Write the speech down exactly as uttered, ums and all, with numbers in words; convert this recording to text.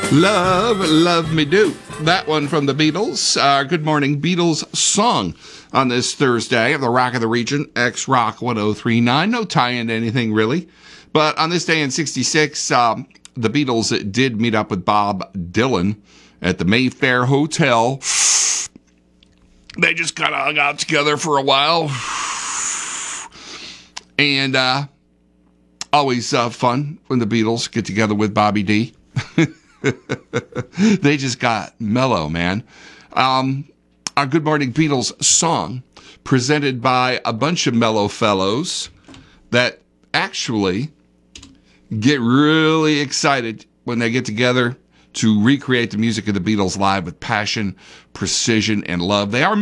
Love, Love Me Do. That one from the Beatles. Uh, good morning, Beatles song on this Thursday of the Rock of the Region, X Rock one oh three point nine. No tie into anything, really. But on this day in sixty-six, um, the Beatles did meet up with Bob Dylan at the Mayfair Hotel. They just kind of hung out together for a while. And uh, always uh, fun when the Beatles get together with Bobby D. They just got mellow, man. Um, our Good Morning Beatles song presented by a bunch of mellow fellows that actually get really excited when they get together to recreate the music of the Beatles live with passion, precision, and love. They are